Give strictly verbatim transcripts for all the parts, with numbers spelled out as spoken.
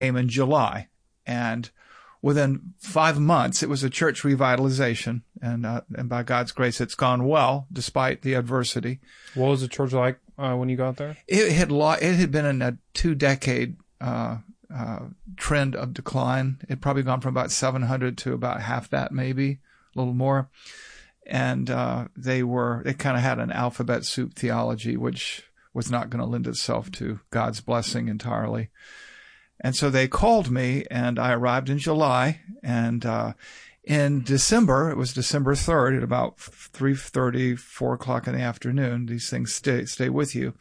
came in July, and within five months, it was a church revitalization, and uh, and by God's grace, it's gone well despite the adversity. What was the church like uh, when you got there? It had lo- it had been in a two-decade uh, uh, trend of decline. It had probably gone from about seven hundred to about half that, maybe a little more. And uh, they were they kind of had an alphabet soup theology, which was not going to lend itself to God's blessing entirely. And so they called me, and I arrived in July. And uh, in December, it was December third at about three thirty, four o'clock in the afternoon. These things stay stay with you.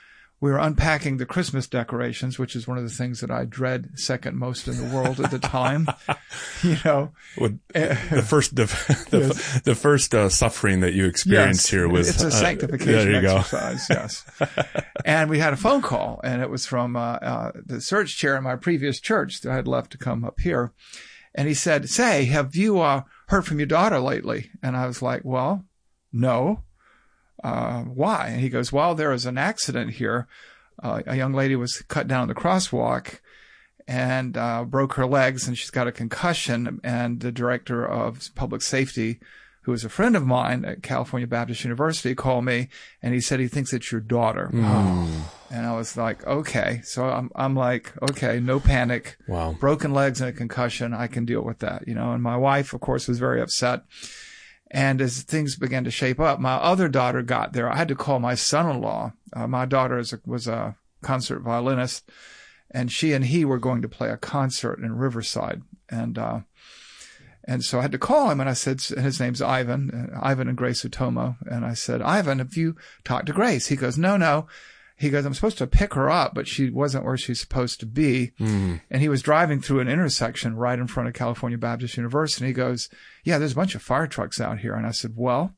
We were unpacking the Christmas decorations, which is one of the things that I dread second most in the world at the time. You know, well, the first the, the, yes. the first uh, suffering that you experienced yes, here was it's a sanctification uh, exercise. Yes, and we had a phone call, and it was from uh, uh, the search chair in my previous church that I had left to come up here, and he said, "Say, have you uh, heard from your daughter lately?" And I was like, "Well, no." Uh, why? And he goes, well, there was an accident here. Uh, a young lady was cut down the crosswalk and, uh, broke her legs, and she's got a concussion. And the director of public safety, who is a friend of mine at California Baptist University, called me, and he said he thinks it's your daughter. Mm. And I was like, okay. So I'm, I'm like, okay, no panic. Wow. Broken legs and a concussion. I can deal with that, you know, and my wife, of course, was very upset. And as things began to shape up, my other daughter got there. I had to call my son-in-law. Uh, my daughter is a, was a concert violinist, and she and he were going to play a concert in Riverside. And, uh, and so I had to call him, and I said, and his name's Ivan, uh, Ivan and Grace Utomo. And I said, Ivan, have you talked to Grace? He goes, no, no. He goes, I'm supposed to pick her up, but she wasn't where she's supposed to be. Mm. And he was driving through an intersection right in front of California Baptist University. And he goes, yeah, there's a bunch of fire trucks out here. And I said, well,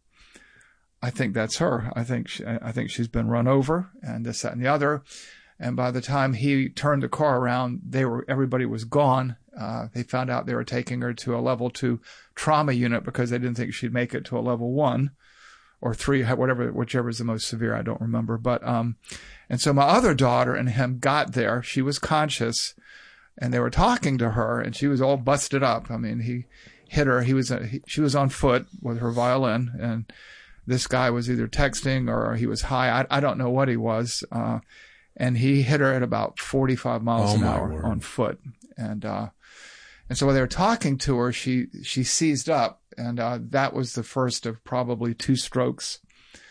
I think that's her. I think, she, I think she's been run over, and this, that, and the other. And by the time he turned the car around, they were, everybody was gone. Uh, they found out they were taking her to a level two trauma unit because they didn't think she'd make it to a level one. Or three, whatever, whichever is the most severe, I don't remember. But, um, and so my other daughter and him got there. She was conscious, and they were talking to her, and she was all busted up. I mean, he hit her. He was, a, he, she was on foot with her violin, and this guy was either texting or he was high. I, I don't know what he was. Uh, and he hit her at about forty-five miles oh, an hour word. on foot. And, uh, and so while they were talking to her, she, she seized up. And uh, that was the first of probably two strokes,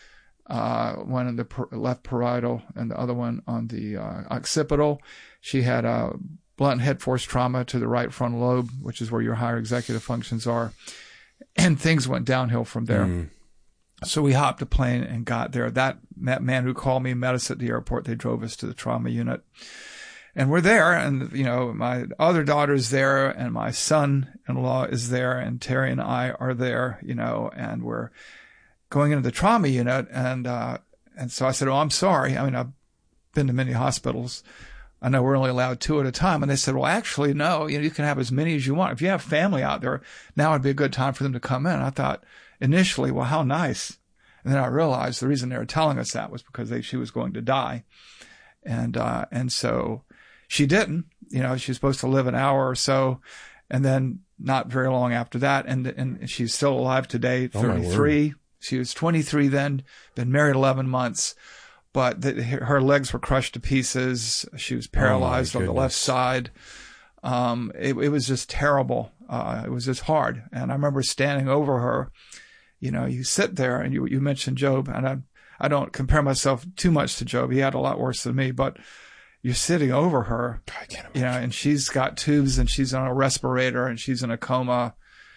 uh, one in the per- left parietal and the other one on the uh, occipital. She had a blunt head force trauma to the right frontal lobe, which is where your higher executive functions are. And things went downhill from there. Mm. So we hopped a plane and got there. That, that man who called me met us at the airport. They drove us to the trauma unit. And we're there, and, you know, my other daughter's there, and my son-in-law is there, and Terry and I are there, you know, and we're going into the trauma unit. And, uh, and so I said, oh, I'm sorry. I mean, I've been to many hospitals. I know we're only allowed two at a time. And they said, well, actually, no, you know, you can have as many as you want. If you have family out there, now would be a good time for them to come in. I thought initially, well, how nice. And then I realized the reason they were telling us that was because they, she was going to die. And, uh, and so, she didn't, you know, she was supposed to live an hour or so, and then not very long after that. And, and she's still alive today, thirty-three. Oh, she was twenty-three then, been married eleven months, but the, her legs were crushed to pieces. She was paralyzed oh on the left side. Um, it, it was just terrible. Uh, it was just hard. And I remember standing over her. You know, you sit there, and you, you mentioned Job, and I, I don't compare myself too much to Job. He had a lot worse than me, but you're sitting over her, I can't imagine. You know, and she's got tubes, and she's on a respirator, and she's in a coma.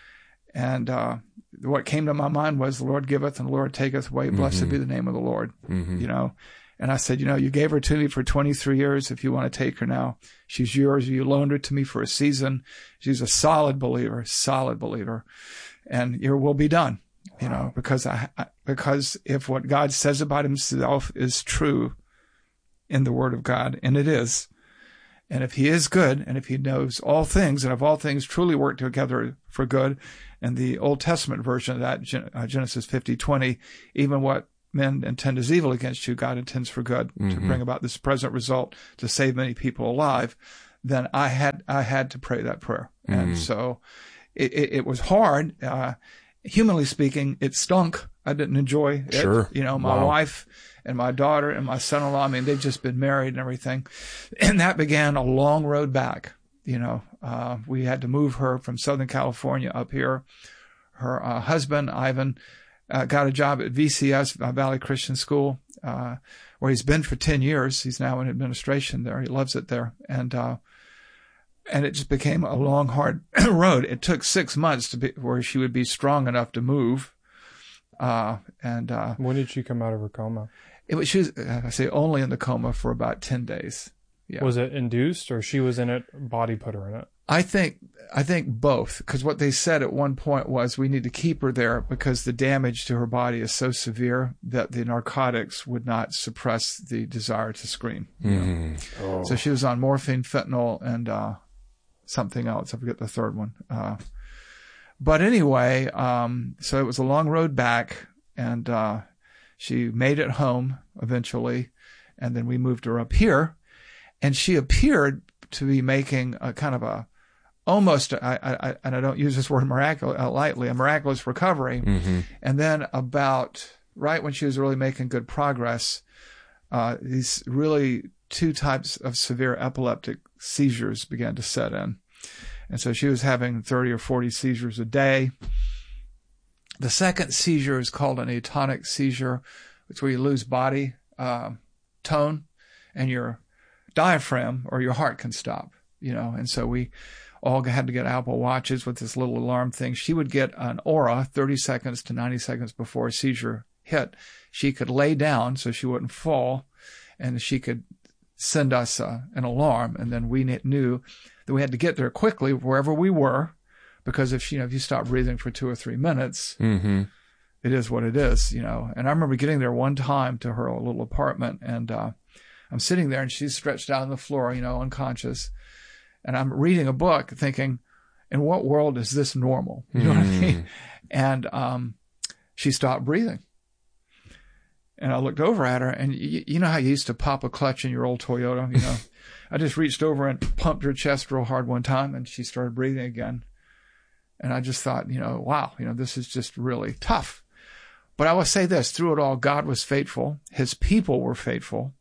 And uh what came to my mind was, the Lord giveth and the Lord taketh away. Mm-hmm. Blessed be the name of the Lord. Mm-hmm. You know, and I said, you know, you gave her to me for twenty-three years. If you want to take her now, she's yours. You loaned her to me for a season. She's a solid believer, solid believer, and your will be done. Wow. You know, because I, I because if what God says about himself is true in the Word of God, and it is, and if he is good, and if he knows all things, and if all things truly work together for good, and the Old Testament version of that, uh, Genesis fifty twenty, even what men intend as evil against you, God intends for good, mm-hmm. to bring about this present result, to save many people alive, then I had, I had to pray that prayer. Mm. And so it, it, it was hard. Uh, humanly speaking, it stunk. I didn't enjoy it. Sure. You know, my Wow. wife and my daughter and my son-in-law, I mean, they've just been married and everything. And that began a long road back. You know, uh, we had to move her from Southern California up here. Her uh, husband, Ivan, uh, got a job at V C S, Valley Christian School, uh, where he's been for ten years. He's now in administration there. He loves it there. And, uh, and it just became a long, hard road. It took six months to be where she would be strong enough to move. Uh, and, uh, When did she come out of her coma? it was, she was, I say only in the coma for about ten days. Yeah. Was it induced, or she was in it, body put her in it? I think, I think both, because what they said at one point was we need to keep her there because the damage to her body is so severe that the narcotics would not suppress the desire to scream. You know? Mm. Oh. So she was on morphine, fentanyl, and, uh, something else. I forget the third one. Uh, but anyway, um, so it was a long road back, and, uh, she made it home eventually. And then we moved her up here, and she appeared to be making a kind of a, almost, I, I, and I don't use this word miraculous, uh, lightly, a miraculous recovery. Mm-hmm. And then about right when she was really making good progress, uh, these really two types of severe epileptic seizures began to set in. And so she was having thirty or forty seizures a day. The second seizure is called an atonic seizure. It's where you lose body, uh, tone, and your diaphragm or your heart can stop, you know. And so we all had to get Apple Watches with this little alarm thing. She would get an aura thirty seconds to ninety seconds before a seizure hit. She could lay down so she wouldn't fall, and she could send us uh, an alarm. And then we knew that we had to get there quickly wherever we were, because if, you know, if you stop breathing for two or three minutes, Mm-hmm. it is what it is, you know. And I remember getting there one time to her little apartment, and uh, I'm sitting there and she's stretched out on the floor, you know, unconscious. And I'm reading a book thinking, in what world is this normal? You know Mm. what I mean? And um, she stopped breathing. And I looked over at her, and you, you know how you used to pop a clutch in your old Toyota, you know? I just reached over and pumped her chest real hard one time, and she started breathing again. And I just thought, you know, wow, you know, this is just really tough. But I will say this, through it all, God was faithful. His people were faithful.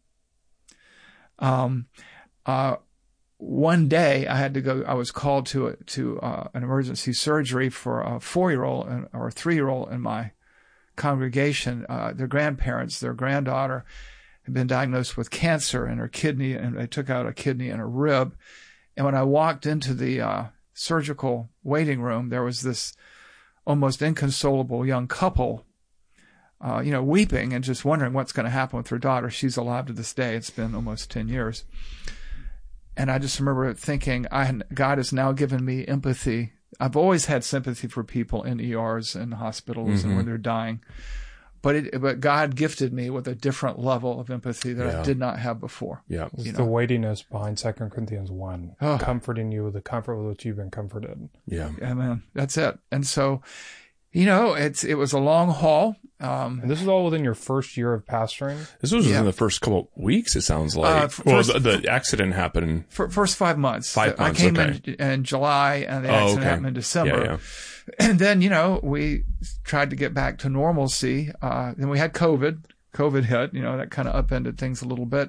Um, uh, one day I had to go, I was called to, a, to, uh, an emergency surgery for a four-year-old or a three-year-old in my congregation. Uh, their grandparents, their granddaughter had been diagnosed with cancer in her kidney, and they took out a kidney and a rib. And when I walked into the, uh, surgical waiting room, there was this almost inconsolable young couple, uh, you know, weeping and just wondering what's going to happen with her daughter. She's alive to this day. It's been almost ten years. And I just remember thinking, I, God has now given me empathy. I've always had sympathy for people in E Rs and hospitals Mm-hmm. and when they're dying. But it, but God gifted me with a different level of empathy that Yeah. I did not have before. Yeah. It's You the know. weightiness behind Second Corinthians one, Oh. comforting you with the comfort with which you've been comforted. Yeah. Yeah, man, that's it. And so, you know, it's it was a long haul. Um, And this is all within your first year of pastoring? This was Yeah. in the first couple weeks, it sounds like. Uh, f- well, first- the, the accident happened. for first five months. Five months, I came okay. in in July, and the Oh, accident okay. happened in December. Yeah, yeah. And then, you know, we tried to get back to normalcy. Uh, then we had COVID. COVID hit, you know, that kind of upended things a little bit.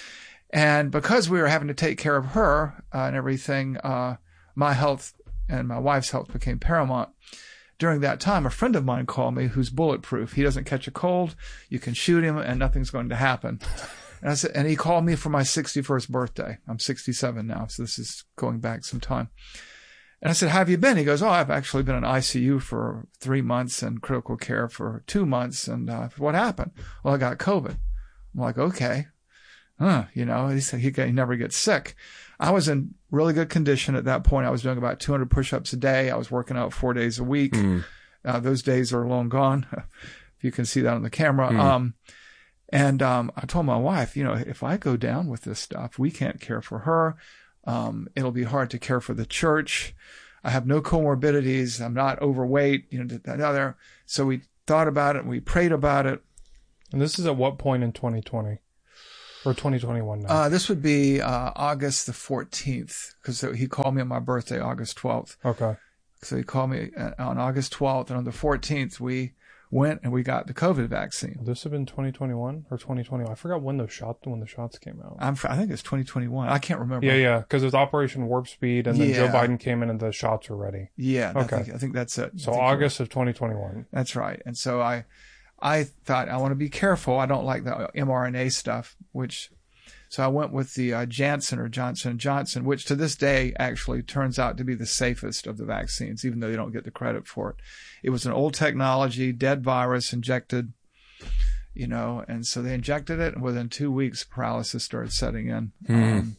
And because we were having to take care of her uh, and everything, uh, my health and my wife's health became paramount. During that time, a friend of mine called me who's bulletproof. He doesn't catch a cold. You can shoot him and nothing's going to happen. And I said, and he called me for my sixty-first birthday. I'm sixty-seven now, so this is going back some time. And I said, how have you been? He goes, oh, I've actually been in I C U for three months and critical care for two months. And uh, what happened? Well, I got COVID. I'm like, okay. Huh, you know, he said he, he never gets sick. I was in really good condition at that point. I was doing about two hundred push-ups a day. I was working out four days a week. Mm. Uh, those days are long gone. If you can see that on the camera. Mm. Um, and um, I told my wife, you know, if I go down with this stuff, we can't care for her. Um, it'll be hard to care for the church. I have no comorbidities. I'm not overweight, you know, that other. So we thought about it and we prayed about it. And this is at what point in twenty twenty? Or twenty twenty-one now? Uh, this would be uh, August the fourteenth, because he called me on my birthday, August twelfth. Okay. So he called me on August twelfth, and on the fourteenth, we went and we got the COVID vaccine. Would this have been twenty twenty-one or twenty twenty? I forgot when those shots when the shots came out. I'm, I think it's twenty twenty-one. I can't remember. Yeah, yeah, because it was Operation Warp Speed, and then Yeah. Joe Biden came in and the shots were ready. Yeah. Okay. I think, I think that's it. So I think August of twenty twenty-one. you're- That's right. And so I, I thought I want to be careful. I don't like the mRNA stuff, which, so I went with the uh, Janssen or Johnson and Johnson, which to this day actually turns out to be the safest of the vaccines, even though they don't get the credit for it. It was an old technology, dead virus injected, you know, and so they injected it, and within two weeks, paralysis started setting in. Mm. Um,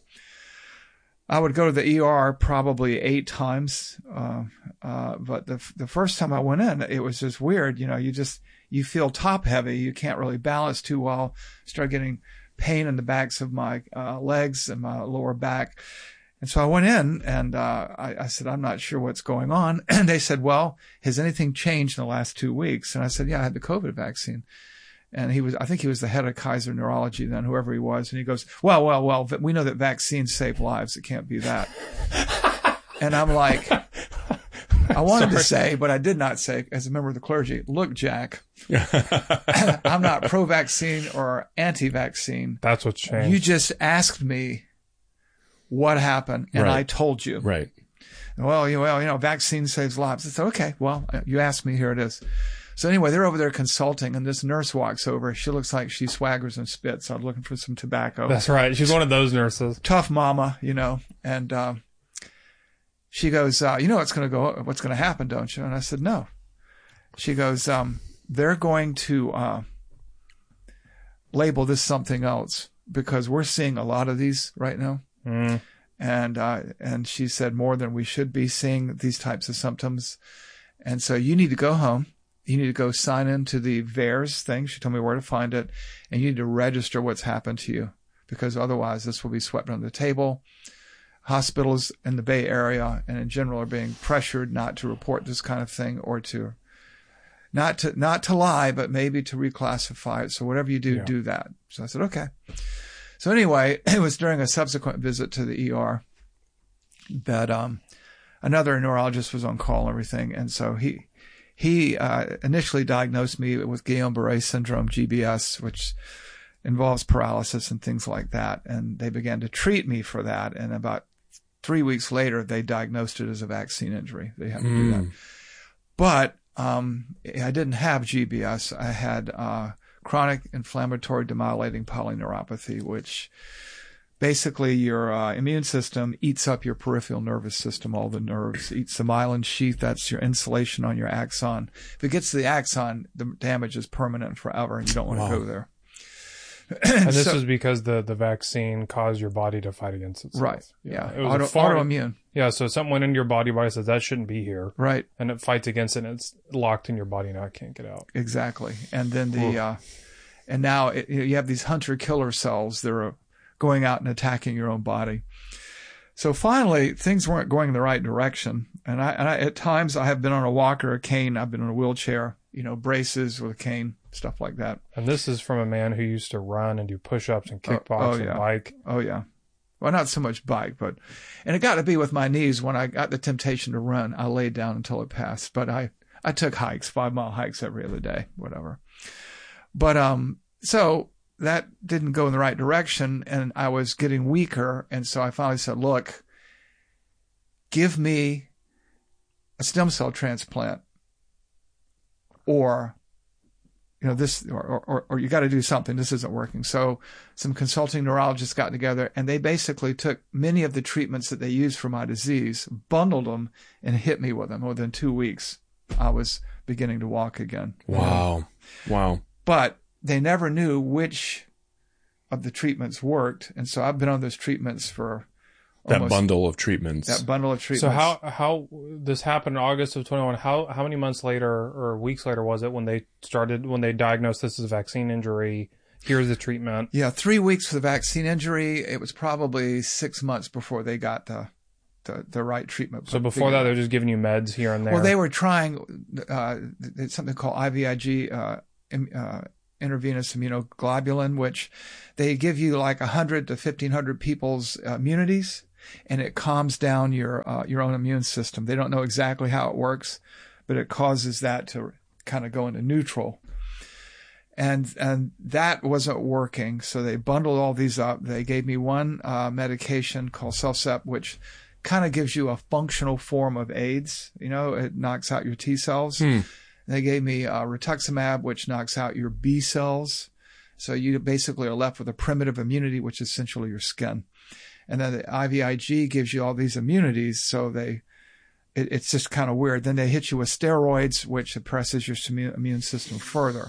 I would go to the E R probably eight times, uh, uh, but the the first time I went in, it was just weird. You know, you just you feel top heavy, you can't really balance too well. Start getting pain in the backs of my uh, legs and my lower back. And so I went in and uh, I, I said, I'm not sure what's going on. And they said, well, has anything changed in the last two weeks? And I said, yeah, I had the COVID vaccine. And he was, I think he was the head of Kaiser Neurology then, whoever he was. And he goes, well, well, well, we know that vaccines save lives. It can't be that. And I'm like, I wanted to say, but I did not say, as a member of the clergy, look, Jack, I'm not pro-vaccine or anti-vaccine. That's what's changed. You just asked me what happened, and Right. I told you. Right. Well, you, well, you know, vaccine saves lives. I said, okay, well, you asked me, here it is. So anyway, they're over there consulting, and this nurse walks over. She looks like she swaggers and spits. I'm looking for some tobacco. That's right. She's one of those nurses. Tough mama, you know. And um, she goes, uh, you know what's going to go, what's going to happen, don't you? And I said, no. She goes, um, they're going to uh, label this something else because we're seeing a lot of these right now. Mm. And uh, and she said more than we should be seeing these types of symptoms. And so you need to go home. You need to go sign into the V A E R S thing. She told me where to find it. And you need to register what's happened to you because otherwise this will be swept under the table. Hospitals in the Bay Area and in general are being pressured not to report this kind of thing or to not to not to lie, but maybe to reclassify it. So whatever you do, Yeah. do that. So I said, okay. So anyway, it was during a subsequent visit to the E R that um, another neurologist was on call and everything. And so he he uh, initially diagnosed me with Guillain-Barré syndrome, G B S, which involves paralysis and things like that. And they began to treat me for that. And about three weeks later, they diagnosed it as a vaccine injury. They had to do that. But um, I didn't have G B S. I had uh, chronic inflammatory demyelinating polyneuropathy, which basically your uh, immune system eats up your peripheral nervous system, all the nerves, eats the myelin sheath. That's your insulation on your axon. If it gets to the axon, the damage is permanent forever, and you don't want Wow. to go there. And this So- is because the, the vaccine caused your body to fight against itself. right. Yeah. It was Auto, a far- autoimmune. Yeah, so something went into your body, body says that shouldn't be here. Right. And it fights against it, and it's locked in your body, now it can't get out. Exactly. And then the, Oof. uh, and now it, you have these hunter killer cells that are going out and attacking your own body. So finally, things weren't going in the right direction. And I, and I, at times I have been on a walker, a cane. I've been in a wheelchair, you know, braces with a cane, stuff like that. And this is from a man who used to run and do push-ups and Oh, kickbox oh, and yeah. bike. Oh yeah. Well, not so much bike, but, and it got to be with my knees when I got the temptation to run, I laid down until it passed, but I, I took hikes, five mile hikes every other day, whatever. But, um, so that didn't go in the right direction and I was getting weaker. And so I finally said, look, give me a stem cell transplant or, you know, this, or, or, or you got to do something. This isn't working. So some consulting neurologists got together and they basically took many of the treatments that they used for my disease, bundled them and hit me with them. Within two weeks, I was beginning to walk again. Wow. Wow. But they never knew which of the treatments worked. And so I've been on those treatments for That almost, bundle of treatments. that bundle of treatments. So how how this happened in August of twenty-one? How how many months later or weeks later was it when they started when they diagnosed this as a vaccine injury? Here's the treatment. Yeah, three weeks for the vaccine injury. It was probably six months before they got the the, the right treatment. So before that, they're just giving you meds here and there. Well, they were trying uh, it's something called I V I G, uh, im, uh, intravenous immunoglobulin, which they give you like one hundred to fifteen hundred people's uh, immunities, and it calms down your uh, your own immune system. They don't know exactly how it works, but it causes that to kind of go into neutral. And and that wasn't working, so they bundled all these up. They gave me one uh, medication called CellCept, which kind of gives you a functional form of AIDS. You know, it knocks out your T cells. Hmm. They gave me uh, rituximab, which knocks out your B cells. So you basically are left with a primitive immunity, which is essentially your skin. And then the I V I G gives you all these immunities, so they it, it's just kind of weird. Then they hit you with steroids, which suppresses your immune system further.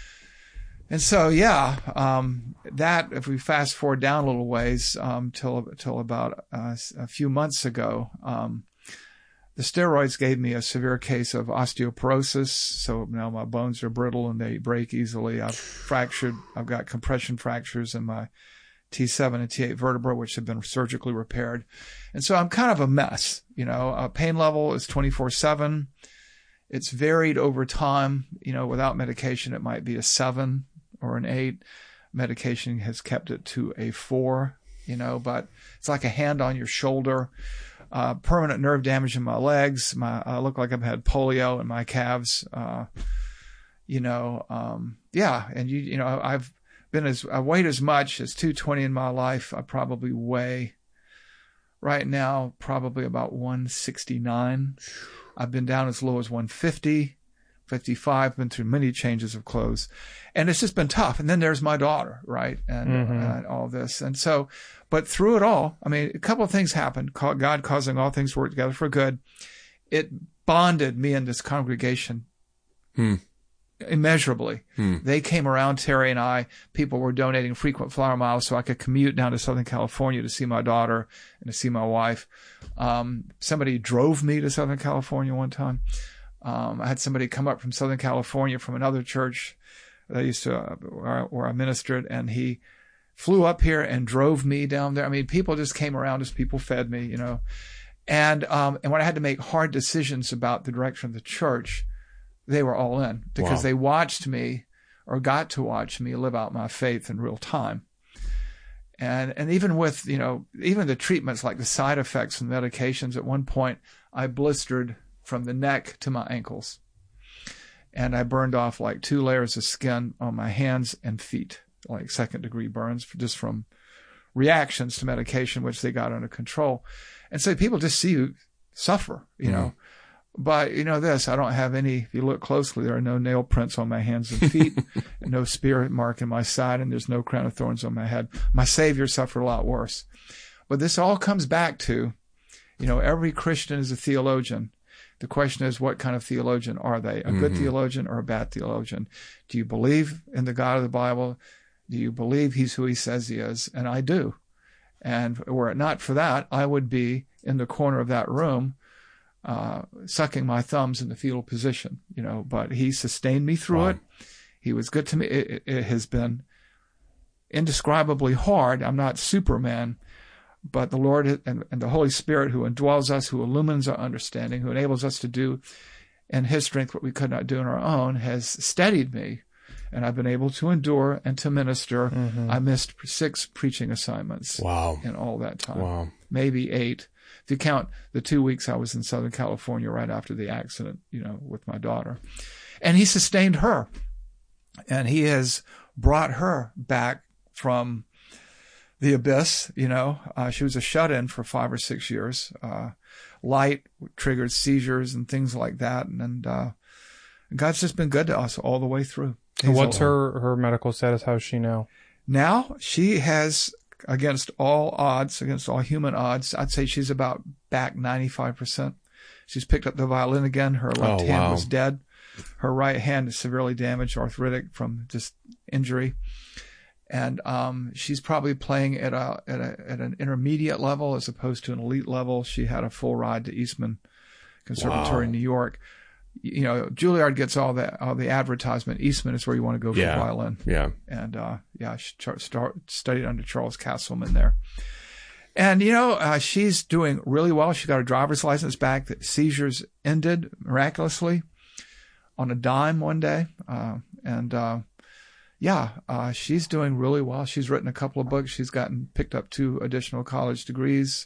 And so, yeah, um, that, if we fast forward down a little ways, um, till, till about uh, a few months ago, um, the steroids gave me a severe case of osteoporosis. So now my bones are brittle and they break easily. I've fractured, I've got compression fractures in my T seven and T eight vertebra, which have been surgically repaired. And so I'm kind of a mess, you know, uh, pain level is twenty-four seven. It's varied over time. You know, without medication, it might be a seven or an eight. Medication has kept it to a four, you know, but it's like a hand on your shoulder. Uh, permanent nerve damage in my legs. My, I look like I've had polio in my calves. Uh, you know, um, yeah. And you, you know, I've been as, I weighed as much as two twenty in my life. I probably weigh right now, probably about one sixty-nine. I've been down as low as one fifty. fifty-five, been through many changes of clothes, and it's just been tough. And then there's my daughter, right? And, mm-hmm. and all this. And so, but through it all, I mean, a couple of things happened. God causing all things to work together for good. It bonded me and this congregation hmm. immeasurably. Hmm. They came around, Terry and I. People were donating frequent flyer miles so I could commute down to Southern California to see my daughter and to see my wife. Um, somebody drove me to Southern California one time. Um, I had somebody come up from Southern California from another church that I used to, uh, where, where I ministered, and he flew up here and drove me down there. I mean, people just came around as people fed me, you know. And, um, and when I had to make hard decisions about the direction of the church, they were all in because wow. they watched me or got to watch me live out my faith in real time. And, and even with, you know, even the treatments, like the side effects and medications, at one point I blistered from the neck to my ankles. And I burned off like two layers of skin on my hands and feet, like second degree burns just from reactions to medication, which they got under control. And so people just see you suffer, you mm-hmm. know. But you know this, I don't have any, if you look closely, there are no nail prints on my hands and feet, no spear mark in my side, and there's no crown of thorns on my head. My Savior suffered a lot worse. But this all comes back to, you know, every Christian is a theologian. The question is, what kind of theologian are they? A mm-hmm. good theologian or a bad theologian? Do you believe in the God of the Bible? Do you believe he's who he says he is? And I do. And were it not for that, I would be in the corner of that room, uh, sucking my thumbs in the fetal position, you know, but he sustained me through wow. it. He was good to me. It, it has been indescribably hard. I'm not Superman. But the Lord and, and the Holy Spirit who indwells us, who illumines our understanding, who enables us to do in his strength what we could not do on our own, has steadied me. And I've been able to endure and to minister. Mm-hmm. I missed six preaching assignments wow. in all that time. Wow. Maybe eight. If you count the two weeks I was in Southern California right after the accident, you know, with my daughter. And he sustained her. And he has brought her back from the abyss, you know. Uh, she was a shut-in for five or six years. Uh, light triggered seizures and things like that. And, and uh, God's just been good to us all the way through. And what's her, her medical status? How is she now? Now she has, against all odds, against all human odds, I'd say she's about back ninety-five percent. She's picked up the violin again. Her left oh, hand wow. was dead. Her right hand is severely damaged, arthritic from just injury. And um, she's probably playing at a, at a at an intermediate level as opposed to an elite level. She had a full ride to Eastman Conservatory wow. in New York. You know, Juilliard gets all the all the advertisement. Eastman is where you want to go for yeah. violin. Yeah. And uh, yeah, she start, studied under Charles Castleman there. And you know, uh, she's doing really well. She got her driver's license back. The seizures ended miraculously on a dime one day, uh, and. Uh, yeah, uh, she's doing really well. She's written a couple of books. She's gotten picked up two additional college degrees.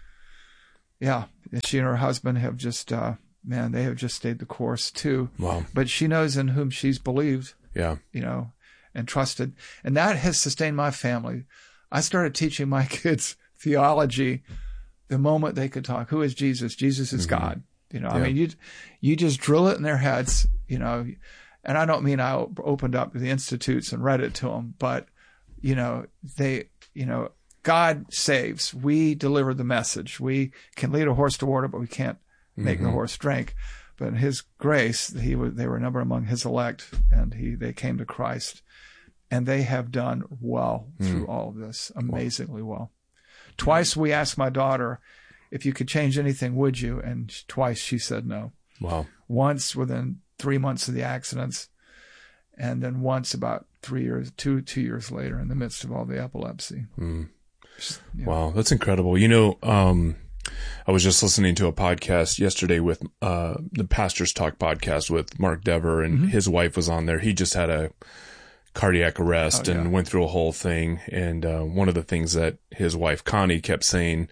Yeah, she and her husband have just, uh, man, they have just stayed the course too. Wow. But she knows in whom she's believed. Yeah. You know, and trusted. And that has sustained my family. I started teaching my kids theology the moment they could talk. Who is Jesus? Jesus is mm-hmm. God. You know, yeah. I mean, you you just drill it in their heads, you know, and I don't mean I opened up the institutes and read it to them, but, you know, they, you know, God saves. We deliver the message. We can lead a horse to water, but we can't make mm-hmm. the horse drink. But in His grace, he was, they were numbered among His elect, and he they came to Christ, and they have done well mm. through all of this, amazingly well. Twice we asked my daughter, if you could change anything, would you? And twice she said no. Wow. Once within three months of the accidents, and then once about three years, two two years later, in the midst of all the epilepsy. Mm. Yeah. Wow, that's incredible. You know, um, I was just listening to a podcast yesterday with uh, the Pastor's Talk podcast with Mark Dever, and mm-hmm. his wife was on there. He just had a cardiac arrest oh, yeah. and went through a whole thing. And uh, one of the things that his wife, Connie, kept saying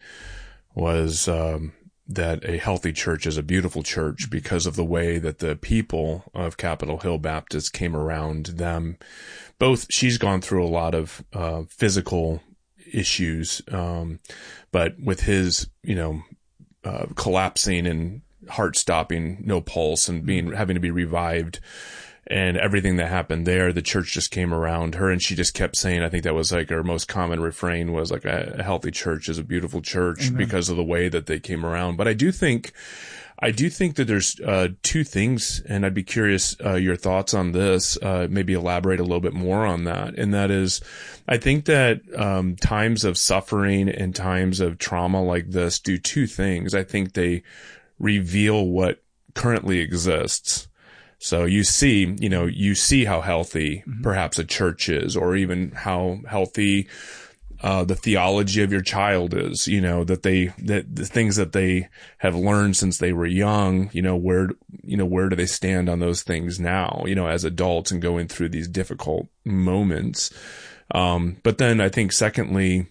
was um, that a healthy church is a beautiful church because of the way that the people of Capitol Hill Baptist came around them. Both, she's gone through a lot of uh, physical issues, um, but with his, you know, uh, collapsing and heart stopping, no pulse, and being, having to be revived, and everything that happened there, the church just came around her, and she just kept saying, I think that was like her most common refrain was like, a, a healthy church is a beautiful church. Amen. Because of the way that they came around. But I do think, I do think that there's uh, two things, and I'd be curious uh, your thoughts on this, uh, maybe elaborate a little bit more on that. And that is, I think that um, times of suffering and times of trauma like this do two things. I think they reveal what currently exists. So you see, you know, you see how healthy mm-hmm. perhaps a church is, or even how healthy Uh, the theology of your child is, you know, that they, that the things that they have learned since they were young, you know, where, you know, where do they stand on those things now, you know, as adults and going through these difficult moments. Um, but then I think secondly,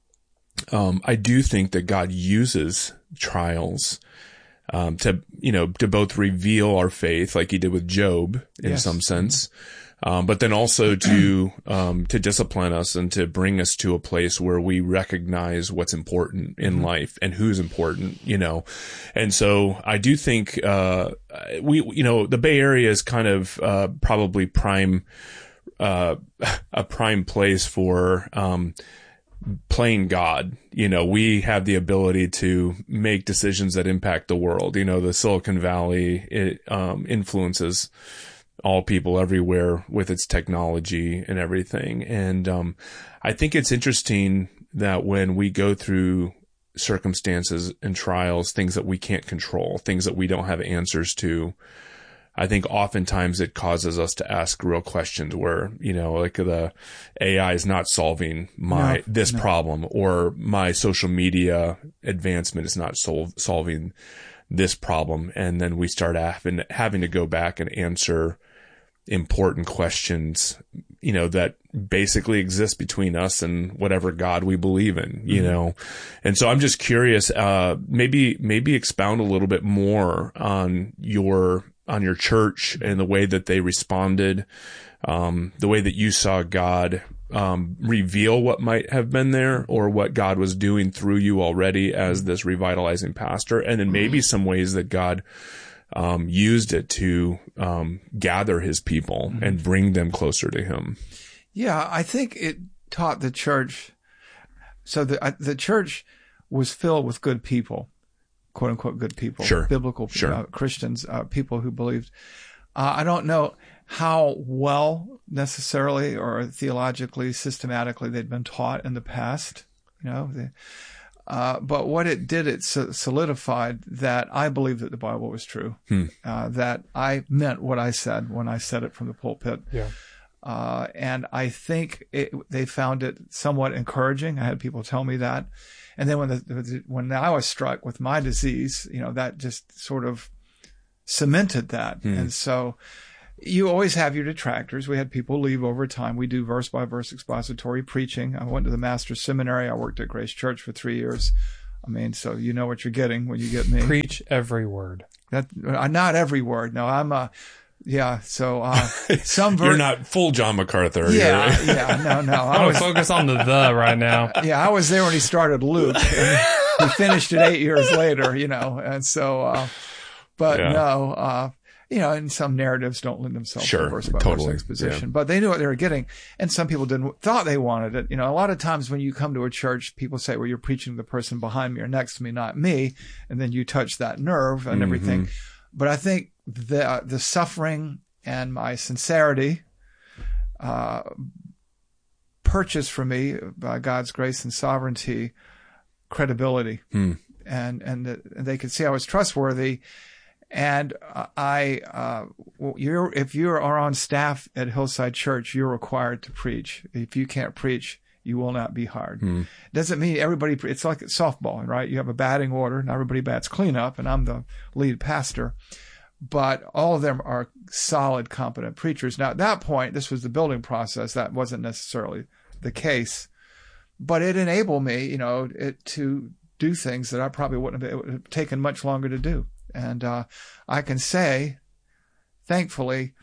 um, I do think that God uses trials, um, to, you know, to both reveal our faith like He did with Job in yes. some sense. Um, but then also to, um, to discipline us and to bring us to a place where we recognize what's important in mm-hmm. life and who's important, you know. And so I do think, uh, we, you know, the Bay Area is kind of, uh, probably prime, uh, a prime place for, um, playing God. You know, we have the ability to make decisions that impact the world. You know, the Silicon Valley, it, um, influences all people everywhere with its technology and everything. And, um, I think it's interesting that when we go through circumstances and trials, things that we can't control, things that we don't have answers to, I think oftentimes it causes us to ask real questions where, you know, like the A I is not solving my, no, this no. problem, or my social media advancement is not sol- solving this problem. And then we start having, having to go back and answer important questions, you know, that basically exist between us and whatever God we believe in, you mm-hmm. know? And so I'm just curious, uh, maybe, maybe expound a little bit more on your, on your church and the way that they responded, um, the way that you saw God, um, reveal what might have been there, or what God was doing through you already as this revitalizing pastor. And then maybe some ways that God, um, used it to, um, gather His people mm-hmm. and bring them closer to Him. Yeah, I think it taught the church. So the, uh, the church was filled with good people, quote unquote, good people, sure. biblical sure. Uh, Christians, uh, people who believed. Uh, I don't know how well necessarily or theologically, systematically they'd been taught in the past, you know, they, Uh, but what it did, it solidified that I believed that the Bible was true, hmm. uh, that I meant what I said when I said it from the pulpit. Yeah. Uh, and I think it, they found it somewhat encouraging. I had people tell me that. And then when the, when I was struck with my disease, you know, that just sort of cemented that. Hmm. And so you always have your detractors. We had people leave over time. We do verse by verse expository preaching. I went to the Master's Seminary. I worked at Grace Church for three years. I mean, so you know what you're getting when you get me. Preach every word. That uh, not every word. No, I'm a yeah. So uh, some ver- you're not full John MacArthur. Yeah, right? yeah. No, no. I I would was focus on the the right now. yeah. I was there when he started Luke. And he finished it eight years later. You know, and so, uh, but Yeah. no. Uh, You know, and some narratives don't lend themselves Sure, to verse by totally, verse exposition, yeah. but they knew what they were getting, and some people didn't thought they wanted it. You know, a lot of times when you come to a church, people say, "Well, you're preaching to the person behind me or next to me, not me," and then you touch that nerve and Mm-hmm. everything. But I think the the suffering and my sincerity, uh, purchased for me by God's grace and sovereignty, credibility, Hmm. and and, the, and they could see I was trustworthy. And I, uh, you're, if you are on staff at Hillside Church, you're required to preach. If you can't preach, you will not be hired. Hmm. Doesn't mean everybody, it's like softball, right? You have a batting order and everybody bats cleanup, and I'm the lead pastor. But all of them are solid, competent preachers. Now, at that point, this was the building process. That wasn't necessarily the case. But it enabled me, you know, it, to do things that I probably wouldn't have, it would have taken much longer to do. And uh, I can say, thankfully,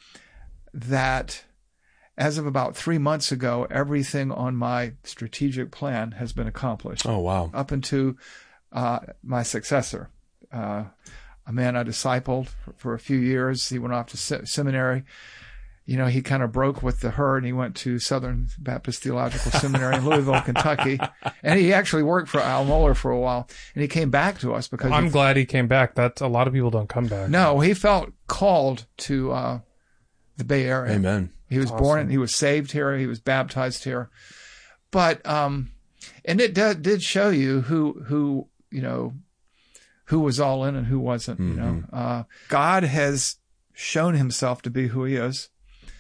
that as of about three months ago, everything on my strategic plan has been accomplished. Oh, wow. Up into uh, my successor, uh, a man I discipled for, for a few years. He went off to se- seminary. You know, he kind of broke with the herd, and he went to Southern Baptist Theological Seminary in Louisville, Kentucky. And he actually worked for Al Mohler for a while. And he came back to us because I'm he, glad he came back. That's a lot of people don't come back. no, he felt called to uh, the Bay Area. Amen. He was Awesome. born, he was saved here, he was baptized here. But, um, and it did, did show you who, who, you know, who was all in and who wasn't, you know. Uh, God has shown himself to be who he is.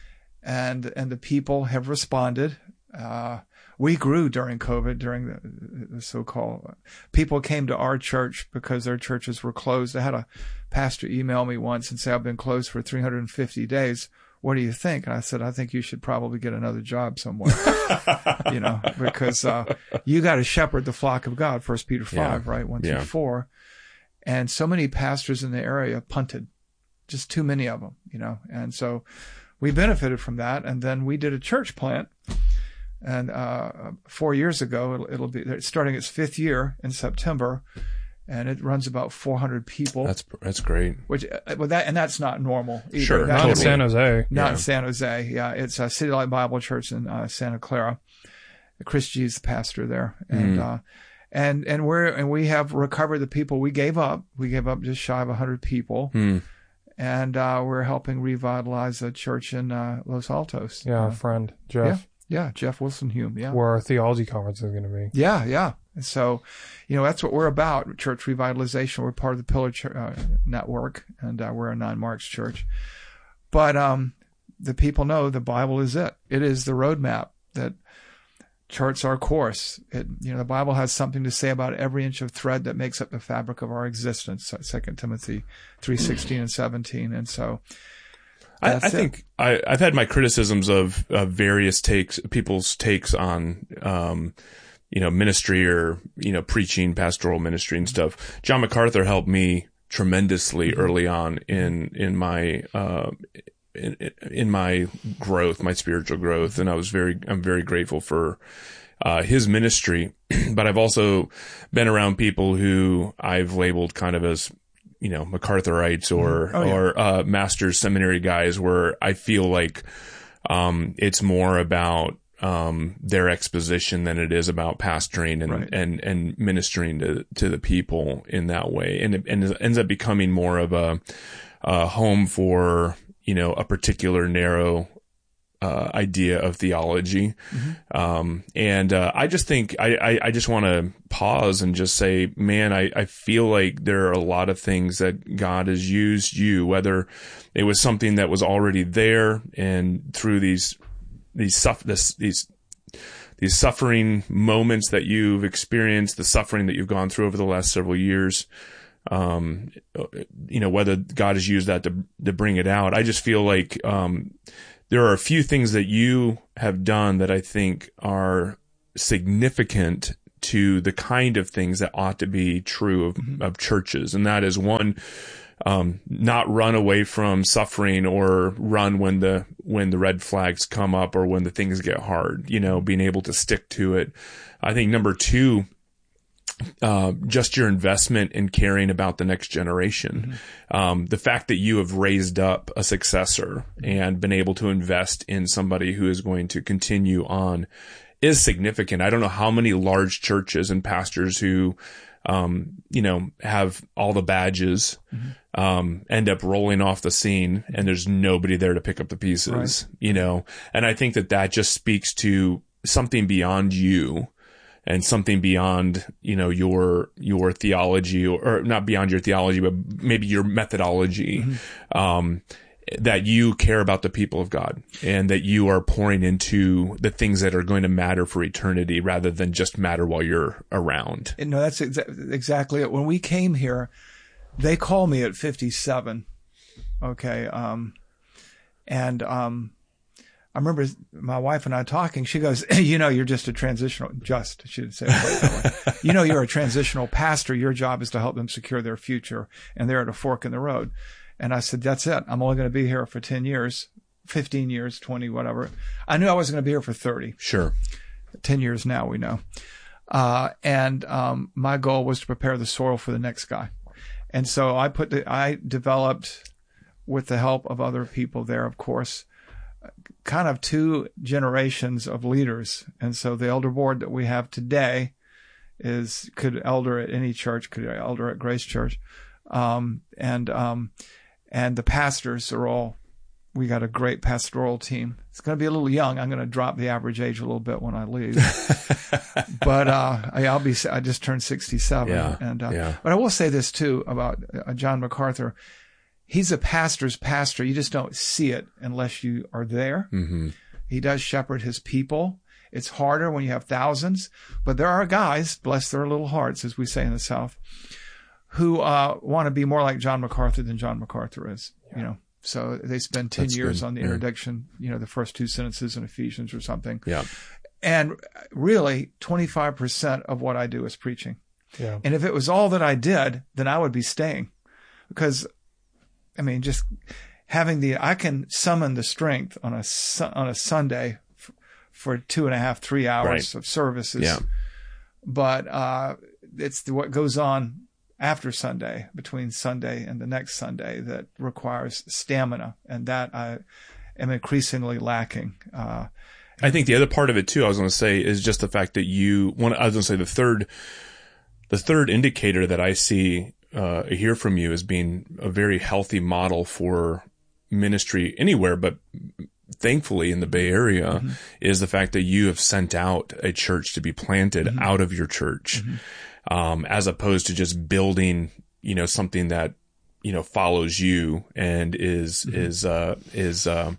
And, and the people have responded. Uh, we grew during COVID, during the, the so-called, people came to our church because their churches were closed. I had a pastor email me once and say, I've been closed for three hundred fifty days. What do you think? And I said, I think you should probably get another job somewhere, you know, because, uh, you got to shepherd the flock of God, First Peter five, Yeah. right? One Yeah. through four. And so many pastors in the area punted, just too many of them, you know, and so we benefited from that. And then we did a church plant. And uh, four years ago, it'll, it'll be it's starting its fifth year in September, and it runs about four hundred people. That's that's great. Which, uh, well, that and that's not normal either. Sure, That Not in would be- San Jose. Not Yeah. in San Jose. Yeah, it's a City Light Bible Church in uh, Santa Clara. Chris G is the pastor there, and Mm. uh, and and we're and we have recovered the people we gave up. We gave up just shy of a hundred people. Hmm. And uh, we're helping revitalize a church in uh, Los Altos. Yeah, Uh, a friend, Jeff, yeah, Jeff Wilson Hume. Yeah. where our theology conference is going to be. Yeah, yeah. And so, you know, that's what we're about, church revitalization. We're part of the Pillar Ch- uh, Network, and uh, we're a nine-marks church. But um, the people know the Bible is it. It is the roadmap that charts our course. It, you know, the Bible has something to say about every inch of thread that makes up the fabric of our existence. Second Timothy three sixteen and seventeen. And so, I, I That's it. think I, I've had my criticisms of, of various takes, people's takes on, um, you know, ministry or, you know, preaching, pastoral ministry and stuff. John MacArthur helped me tremendously early on in, in my, uh, in, in my growth, my spiritual growth. And I was very, I'm very grateful for, uh, his ministry. But I've also been around people who I've labeled kind of as, you know, MacArthurites or, Oh, yeah. or, uh, master's seminary guys where I feel like, um, it's more about, um, their exposition than it is about pastoring and, Right. and, and ministering to, to the people in that way. And it, and it ends up becoming more of a, a home for, you know, a particular narrow, uh, idea of theology. Mm-hmm. Um, and, uh, I just think, I, I, I just want to pause and just say, man, I, I feel like there are a lot of things that God has used you, whether it was something that was already there and through these, these, suff- this, these, these suffering moments that you've experienced, the suffering that you've gone through over the last several years, um, you know, whether God has used that to, to bring it out. I just feel like, um, there are a few things that you have done that I think are significant to the kind of things that ought to be true of, mm-hmm. of churches. And that is one, um, not run away from suffering or run when the, when the red flags come up or when the things get hard, you know, being able to stick to it. I think number two, Uh, just your investment in caring about the next generation. Mm-hmm. Um, the fact that you have raised up a successor and been able to invest in somebody who is going to continue on is significant. I don't know how many large churches and pastors who, um, you know, have all the badges, mm-hmm. um, end up rolling off the scene and there's nobody there to pick up the pieces, right. you know, and I think that that just speaks to something beyond you. And something beyond, you know, your, your theology or, or not beyond your theology, but maybe your methodology, mm-hmm. um, that you care about the people of God and that you are pouring into the things that are going to matter for eternity rather than just matter while you're around. No, that's exa- exactly it. When we came here, they called me at fifty-seven. Okay. Um, and, um, I remember my wife and I talking. She goes, you know, you're just a transitional, just, she didn't say it quite that way. You know, you're a transitional pastor. Your job is to help them secure their future. And they're at a fork in the road. And I said, that's it. I'm only going to be here for ten years, fifteen years, twenty, whatever. I knew I wasn't going to be here for thirty. Sure. ten years now, we know. Uh, and, um, my goal was to prepare the soil for the next guy. And so I put the, I developed with the help of other people there, of course, kind of two generations of leaders. And so the elder board that we have today is, could elder at any church, could elder at Grace Church. Um, and, um, and the pastors are all, we got a great pastoral team. It's going to be a little young. I'm going to drop the average age a little bit when I leave, but, uh, I, I'll be, I just turned sixty-seven. Yeah, and, uh, yeah. but I will say this too about uh, John MacArthur. He's a pastor's pastor. You just don't see it unless you are there. Mm-hmm. He does shepherd his people. It's harder when you have thousands, but there are guys, bless their little hearts, as we say in the South, who uh, want to be more like John MacArthur than John MacArthur is. Yeah. You know, so they spend ten That's years good. on the yeah. introduction. You know, the first two sentences in Ephesians or something. Yeah. And really, twenty-five percent of what I do is preaching. Yeah. And if it was all that I did, then I would be staying, because I mean, just having the, I can summon the strength on a, on a Sunday f- for two and a half, three hours right. of services. Yeah. But, uh, it's the, what goes on after Sunday, between Sunday and the next Sunday, that requires stamina. And that I am increasingly lacking. Uh, I think the other part of it too, I was going to say, is just the fact that you, one, I was going to say the third, the third indicator that I see Uh, I hear from you as being a very healthy model for ministry anywhere, but thankfully in the Bay Area, mm-hmm. is the fact that you have sent out a church to be planted mm-hmm. out of your church, mm-hmm. um, as opposed to just building, you know, something that, you know, follows you and is, mm-hmm. is, uh, is, uh,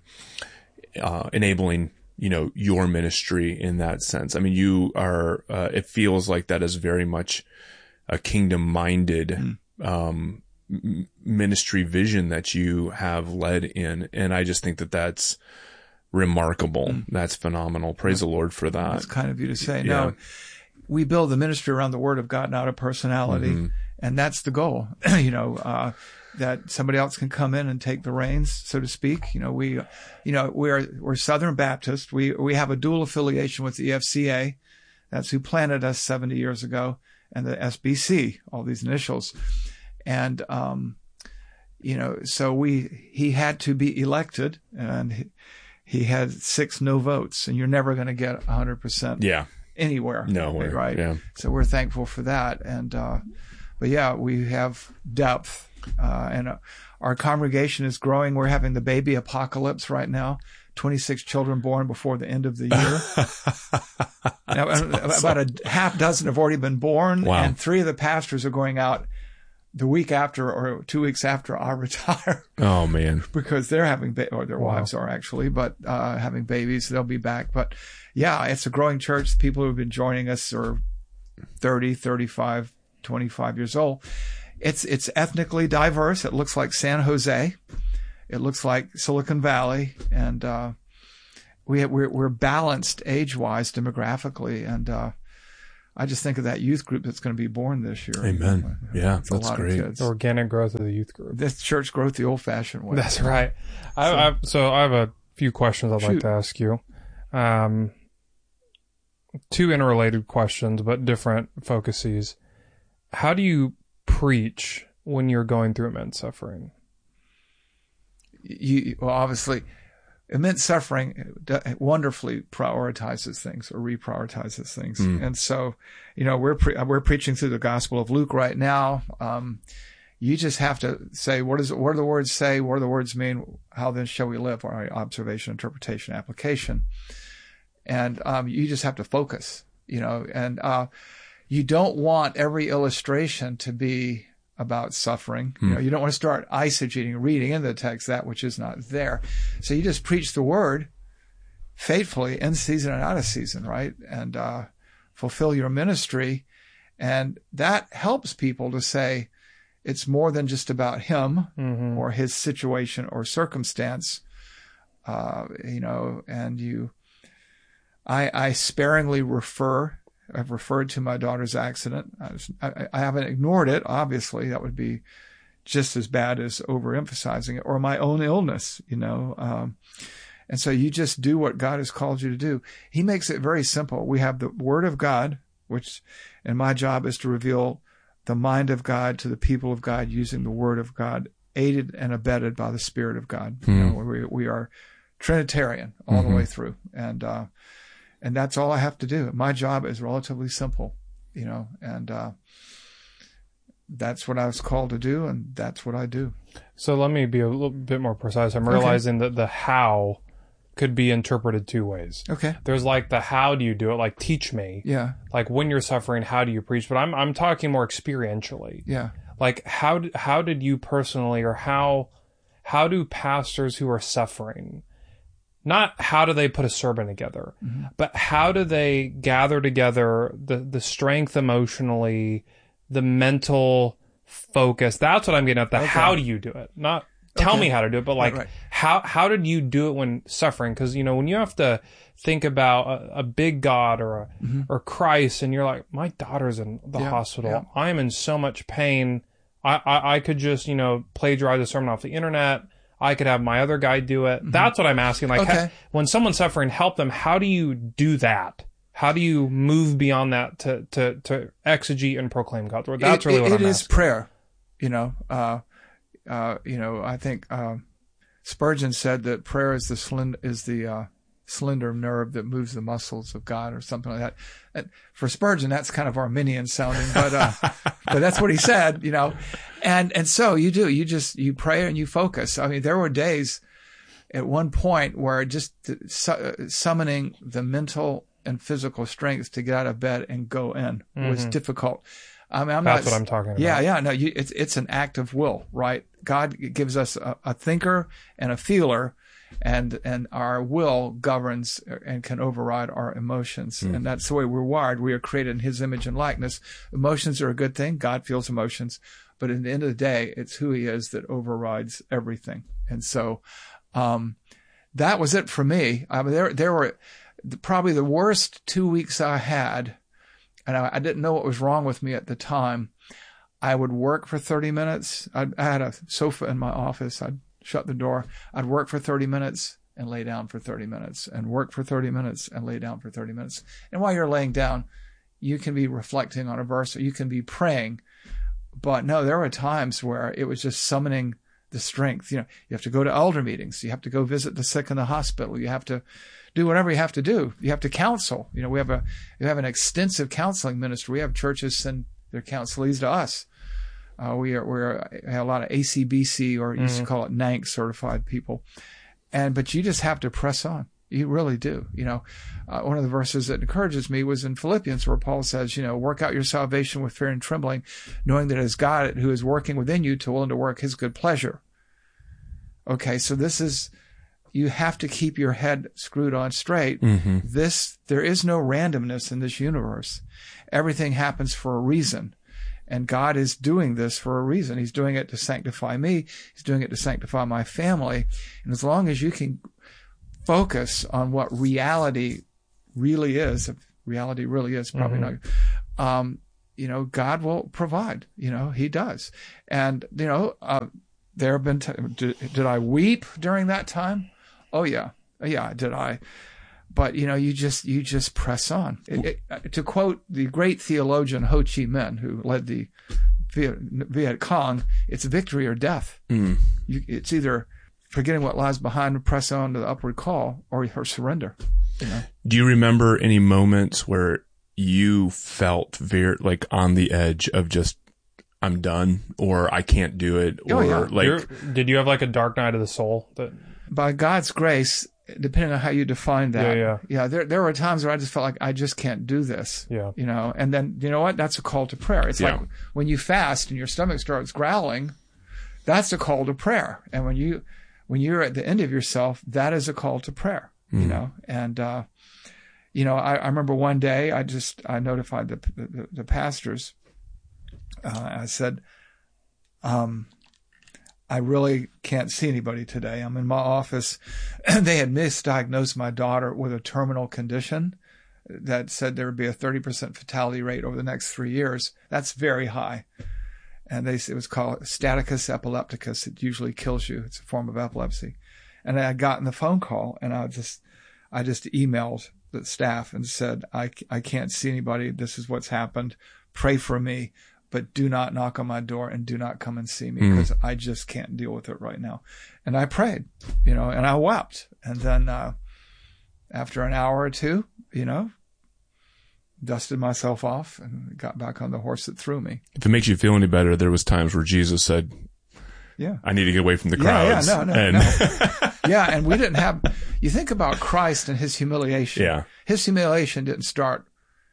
uh, enabling, you know, your ministry in that sense. I mean, you are, uh, it feels like that is very much a kingdom-minded mm. um, m- ministry vision that you have led in, and I just think that that's remarkable. Mm. That's phenomenal. Praise yeah. the Lord for that. That's kind of you to say. Yeah. No, we build the ministry around the Word of God, not a personality, mm-hmm. and that's the goal. you know, uh, that somebody else can come in and take the reins, so to speak. You know, we, you know, we're we're Southern Baptist. We we have a dual affiliation with the E F C A. That's who planted us seventy years ago. And the S B C, all these initials. And, um, you know, so we, he had to be elected, and he, he had six no votes, and you're never going to get a hundred percent yeah. anywhere. No way. Right. Yeah. So we're thankful for that. And, uh, but yeah, we have depth, uh, and uh, our congregation is growing. We're having the baby apocalypse right now. twenty-six children born before the end of the year. Now, about a half dozen have already been born, wow. and three of the pastors are going out the week after or two weeks after I retire. Oh man. Because they're having, ba- or their wow. wives are actually, but, uh, having babies. They'll be back. But yeah, it's a growing church. The people who have been joining us are thirty, thirty-five, twenty-five years old. it's, it's ethnically diverse. It looks like San Jose. It looks like Silicon Valley. And, uh, we, we're, we're balanced age-wise, demographically. And, uh, I just think of that youth group that's going to be born this year. Amen. Yeah, it's a that's lot great. Of kids. The organic growth of the youth group. This church growth the old-fashioned way. That's right. I, so, I, so I have a few questions I'd shoot. like to ask you. Um, two interrelated questions, but different focuses. How do you preach when you're going through immense suffering? You, well, obviously, immense suffering wonderfully prioritizes things or reprioritizes things. Mm. And so, you know, we're, pre- we're preaching through the Gospel of Luke right now. Um, you just have to say, what is, what do the words say? What do the words mean? How then shall we live? Our observation, interpretation, application. And, um, you just have to focus, you know, and, uh, you don't want every illustration to be about suffering. Hmm. You know, you don't want to start eisegeting, reading into the text that which is not there. So you just preach the word faithfully in season and out of season, right? And, uh, fulfill your ministry. And that helps people to say it's more than just about him mm-hmm. or his situation or circumstance. Uh, you know, and you, I, I sparingly refer I've referred to my daughter's accident. I, I haven't ignored it. Obviously, that would be just as bad as overemphasizing it, or my own illness, you know. Um, and so you just do what God has called you to do. He makes it very simple. We have the Word of God, which, and my job is to reveal the mind of God to the people of God using the Word of God, aided and abetted by the Spirit of God. Mm. You know, we, we are Trinitarian all mm-hmm. the way through. And, uh, And that's all I have to do. My job is relatively simple, you know, and uh, that's what I was called to do, and that's what I do. So let me be a little bit more precise. I'm realizing okay. that the how could be interpreted two ways. Okay. There's like the how do you do it, like teach me. Yeah. Like when you're suffering, how do you preach? But I'm I'm talking more experientially. Yeah. Like how did, how did you personally, or how how do pastors who are suffering, not how do they put a sermon together, mm-hmm. but how do they gather together the, the strength emotionally, the mental focus? That's what I'm getting at. The okay. how do you do it? Not tell okay. me how to do it, but like right, right. how how did you do it when suffering? Because, you know, when you have to think about a, a big God or a, mm-hmm. or Christ, and you're like, my daughter's in the yeah, hospital. Yeah. I am in so much pain. I, I, I could just, you know, plagiarize a sermon off the internet. I could have my other guy do it. Mm-hmm. That's what I'm asking. Like, okay. ha- when someone's suffering, help them. How do you do that? How do you move beyond that to, to, to exegete and proclaim God's word? That's it, really it, what it I'm asking. It is prayer. You know, uh, uh, you know, I think, uh, Spurgeon said that prayer is the slend- is the, uh, slender nerve that moves the muscles of God, or something like that. And for Spurgeon, that's kind of Arminian sounding, but, uh, but that's what he said, you know. And, and so you do, you just, you pray and you focus. I mean, there were days at one point where just su- summoning the mental and physical strength to get out of bed and go in mm-hmm. was difficult. I mean, I'm That's not, what I'm talking about. Yeah, yeah, no, you, it's, it's an act of will, right? God gives us a, a thinker and a feeler, and, and our will governs and can override our emotions. Mm. And that's the way we're wired. We are created in his image and likeness. Emotions are a good thing. God feels emotions. But at the end of the day, it's who he is that overrides everything. And so, um, that was it for me. I mean, there, there were probably the worst two weeks I had, and I, I didn't know what was wrong with me at the time. I would work for thirty minutes. I'd, I had a sofa in my office. I'd shut the door. I'd work for thirty minutes and lay down for thirty minutes, and work for thirty minutes and lay down for thirty minutes. And while you're laying down, you can be reflecting on a verse, or you can be praying. But no, there were times where it was just summoning the strength. You know, you have to go to elder meetings. You have to go visit the sick in the hospital. You have to do whatever you have to do. You have to counsel. You know, we have a, we have an extensive counseling ministry. We have churches send their counselees to us. Uh, we are, we're we have a lot of A C B C, or you used to call it N A N C certified people. And, but you just have to press on. You really do. You know, uh, one of the verses that encourages me was in Philippians, where Paul says, you know, work out your salvation with fear and trembling, knowing that it is God who is working within you to will and to work his good pleasure. Okay. So this is, you have to keep your head screwed on straight. Mm-hmm. This, there is no randomness in this universe. Everything happens for a reason. And God is doing this for a reason. He's doing it to sanctify me. He's doing it to sanctify my family. And as long as you can focus on what reality really is, if reality really is, probably mm-hmm. not, um, you know, God will provide, you know, he does. And, you know, uh, there have been, t- did, did I weep during that time? Oh yeah. Yeah. Did I? But, you know, you just, you just press on. It, it, to quote the great theologian Ho Chi Minh, who led the Viet, Viet Cong, it's victory or death. Mm. You, it's either forgetting what lies behind and press on to the upward call, or, or surrender. You know? Do you remember any moments where you felt very, like, on the edge of just, I'm done, or I can't do it, or oh, yeah. like, You're, did you have like a dark night of the soul? That by God's grace, depending on how you define that. Yeah, yeah. Yeah, there there were times where I just felt like I just can't do this. Yeah. You know, and then, you know what? That's a call to prayer. It's yeah. like when you fast and your stomach starts growling, that's a call to prayer. And when you, when you're at the end of yourself, that is a call to prayer, mm. you know? And, uh, you know, I, I remember one day I just, I notified the, the, the pastors, uh, I said, um, I really can't see anybody today. I'm in my office. They had misdiagnosed my daughter with a terminal condition that said there would be a thirty percent fatality rate over the next three years. That's very high. And they it was called staticus epilepticus. It usually kills you. It's a form of epilepsy. And I had gotten the phone call, and I just, I just emailed the staff and said, I, I can't see anybody. This is what's happened. Pray for me. But do not knock on my door and do not come and see me because mm. I just can't deal with it right now. And I prayed, you know, and I wept. And then uh, after an hour or two, you know, dusted myself off and got back on the horse that threw me. If it makes you feel any better, there was times where Jesus said, yeah, I need to get away from the crowds. Yeah, yeah, no, no, and no. Yeah, and we didn't have, you think about Christ and his humiliation. Yeah. His humiliation didn't start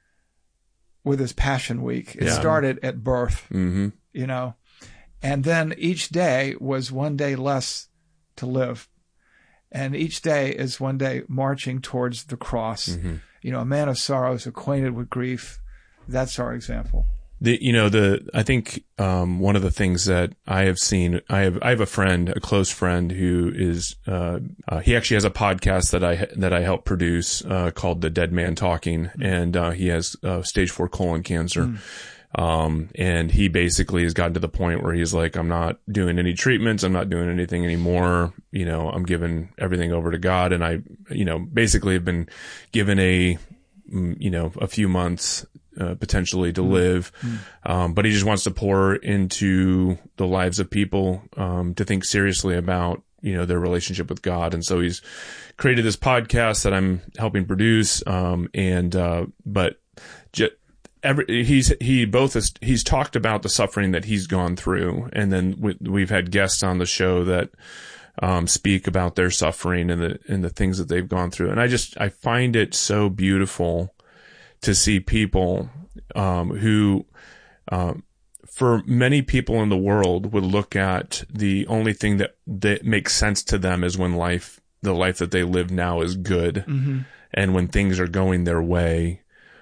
with his Passion Week. It yeah. started at birth, mm-hmm. you know, and then each day was one day less to live. And each day is one day marching towards the cross. Mm-hmm. You know, a man of sorrows, acquainted with grief. That's our example. The, you know, the, I think, um, one of the things that I have seen, I have, I have a friend, a close friend who is, uh, uh he actually has a podcast that I, that I help produce, uh, called The Dead Man Talking. Mm. And, uh, he has, uh, stage four colon cancer. Mm. Um, and he basically has gotten to the point where he's like, I'm not doing any treatments. I'm not doing anything anymore. You know, I'm giving everything over to God. And I, you know, basically have been given a, you know, a few months, Uh, potentially to live. Mm. Um, but he just wants to pour into the lives of people, um, to think seriously about, you know, their relationship with God. And so he's created this podcast that I'm helping produce. Um, and, uh, but just every, he's, he both has, he's talked about the suffering that he's gone through. And then we, we've had guests on the show that, um, speak about their suffering and the, and the things that they've gone through. And I just, I find it so beautiful to see people, um, who, um, for many people in the world would look at the only thing that, that makes sense to them is when life, the life that they live now is good. Mm-hmm. And when things are going their way,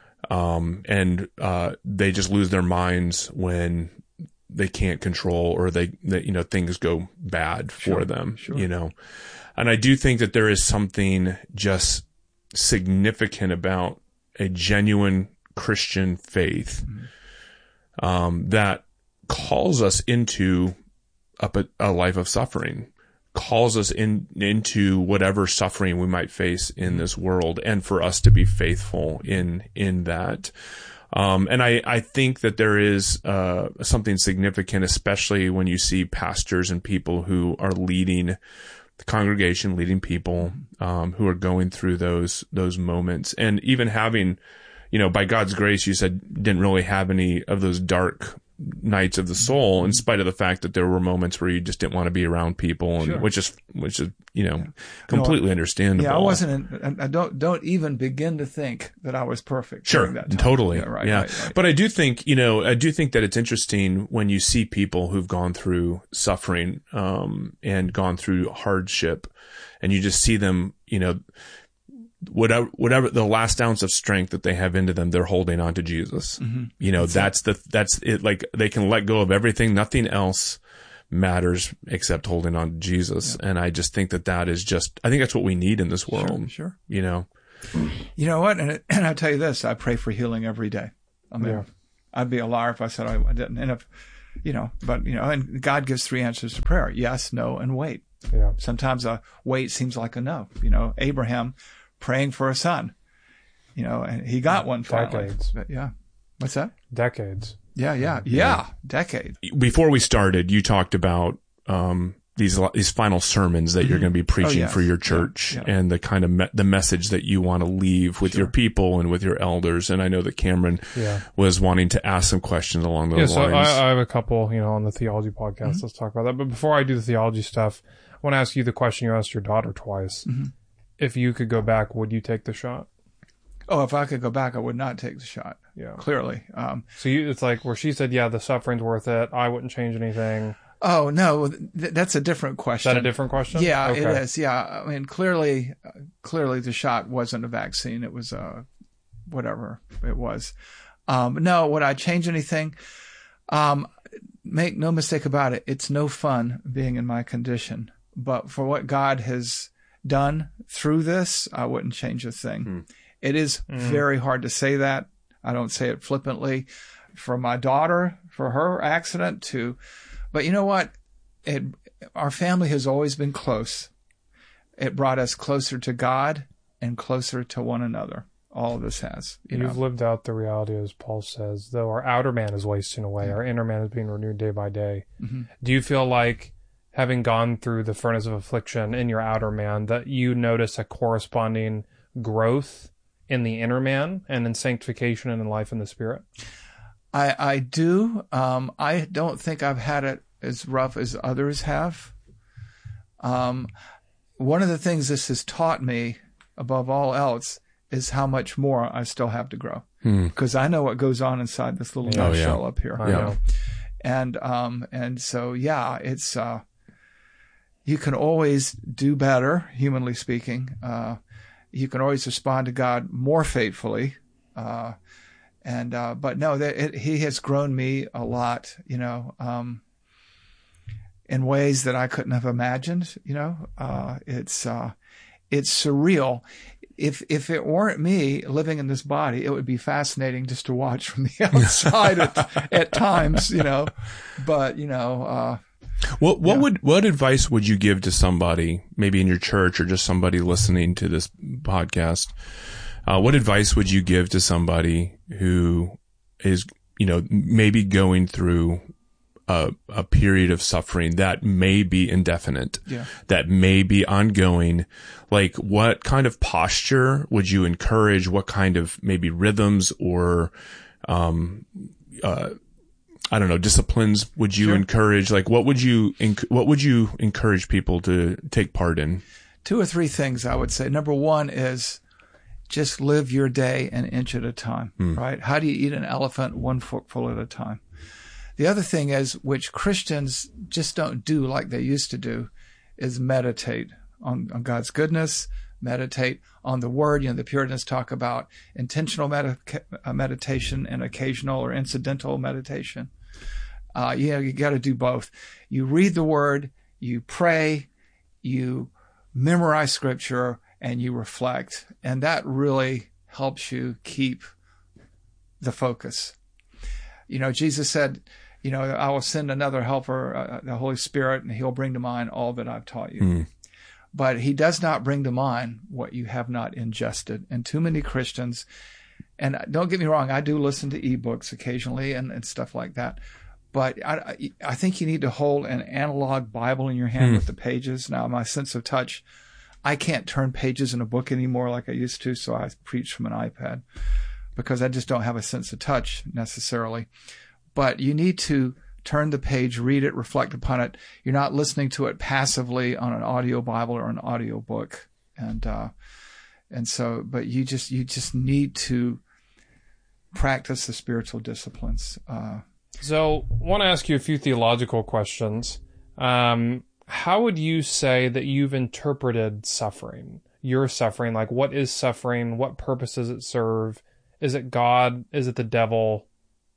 um, and, uh, they just lose their minds when they can't control or they, they you know, things go bad for sure, them, sure. you know. And I do think that there is something just significant about a genuine Christian faith, mm-hmm. um, that calls us into a, a life of suffering, calls us in, into whatever suffering we might face in this world, and for us to be faithful in, in that. Um, and I, I think that there is, uh, something significant, especially when you see pastors and people who are leading the congregation, leading people, um, who are going through those, those moments. And even having, you know, by God's grace, you said didn't really have any of those dark nights of the soul, in spite of the fact that there were moments where you just didn't want to be around people, and sure. which is, which is, you know, completely no, understandable. Yeah, I wasn't, in, I don't, don't even begin to think that I was perfect. Sure. That time. Totally. Yeah, right, yeah. right, right. But I do think, you know, I do think that it's interesting when you see people who've gone through suffering, um, and gone through hardship, and you just see them, you know, whatever, whatever the last ounce of strength that they have into them, they're holding on to Jesus. Mm-hmm. You know, that's, that's the, that's it. Like they can let go of everything. Nothing else matters except holding on to Jesus. Yeah. And I just think that that is just, I think that's what we need in this world. Sure. sure. You know, you know what? And, and I'll tell you this, I pray for healing every day. I mean, yeah. I'd be a liar if I said I didn't. And if, you know, but, you know, and God gives three answers to prayer. Yes, no, and wait. Yeah. Sometimes a wait seems like a no. You know, Abraham praying for a son, you know, and he got one finally. Decades. But yeah. What's that? Decades. Yeah, yeah, yeah. Decade. Before we started, you talked about, um, these, these final sermons that mm-hmm. you're going to be preaching oh, yes. for your church yeah, yeah. and the kind of me- the message that you want to leave with sure. your people and with your elders. And I know that Cameron yeah. was wanting to ask some questions along those yeah, lines. So I, I have a couple, you know, on the theology podcast. Mm-hmm. Let's talk about that. But before I do the theology stuff, I want to ask you the question you asked your daughter twice. Mm-hmm. If you could go back, would you take the shot? Oh, if I could go back, I would not take the shot. Yeah. Clearly. Um, so you, it's like where she said, yeah, the suffering's worth it. I wouldn't change anything. Oh, no, th- that's a different question. Is that a different question? Yeah, okay. it is. Yeah. I mean, clearly, uh, clearly the shot wasn't a vaccine. It was, uh, whatever it was. Um, no, would I change anything? Um, make no mistake about it. It's no fun being in my condition, but for what God has done through this, I wouldn't change a thing. Hmm. It is mm. very hard to say that. I don't say it flippantly. For my daughter, for her accident to, but you know what? It, our family has always been close. It brought us closer to God and closer to one another. All of this has. You You've know? lived out the reality, as Paul says, though our outer man is wasting away, yeah. our inner man is being renewed day by day. Mm-hmm. Do you feel like, having gone through the furnace of affliction in your outer man, that you notice a corresponding growth in the inner man and in sanctification and in life in the Spirit? I, I do. Um, I don't think I've had it as rough as others have. Um, one of the things this has taught me, above all else, is how much more I still have to grow. Because hmm. I know what goes on inside this little oh, shell yeah. up here. I know. And um, and so yeah, it's uh, you can always do better, humanly speaking. Uh, you can always respond to God more faithfully. Uh, and uh, but no, that it, He has grown me a lot. You know. Um, in ways that I couldn't have imagined, you know, uh, it's, uh, it's surreal. If, if it weren't me living in this body, it would be fascinating just to watch from the outside at, at times, you know, but, you know, uh, what, what yeah. would, what advice would you give to somebody, maybe in your church or just somebody listening to this podcast? Uh, what advice would you give to somebody who is, you know, maybe going through A, a period of suffering that may be indefinite, yeah. that may be ongoing? Like, what kind of posture would you encourage? What kind of maybe rhythms or, um, uh, I don't know, disciplines would you sure. encourage? Like, what would you, enc- what would you encourage people to take part in? Two or three things I would say. Number one is just live your day an inch at a time, mm. right? How do you eat an elephant one footful at a time? The other thing is, which Christians just don't do like they used to do, is meditate on, on God's goodness, meditate on the Word. You know, the Puritans talk about intentional med- meditation and occasional or incidental meditation. Uh, you know, you got to do both. You read the Word, you pray, you memorize Scripture, and you reflect. And that really helps you keep the focus. You know, Jesus said, you know, I will send another helper, uh, the Holy Spirit, and He'll bring to mind all that I've taught you. Mm. But He does not bring to mind what you have not ingested. And too many Christians, and don't get me wrong, I do listen to ebooks occasionally and, and stuff like that. But I, I think you need to hold an analog Bible in your hand mm. with the pages. Now, my sense of touch, I can't turn pages in a book anymore like I used to, so I preach from an iPad, because I just don't have a sense of touch necessarily. But you need to turn the page, read it, reflect upon it. You're not listening to it passively on an audio Bible or an audio book. And, uh, and so, but you just, you just need to practice the spiritual disciplines. Uh, so I want to ask you a few theological questions. Um, how would you say that you've interpreted suffering? your suffering? Like, what is suffering? What purpose does it serve? Is it God? Is it the devil?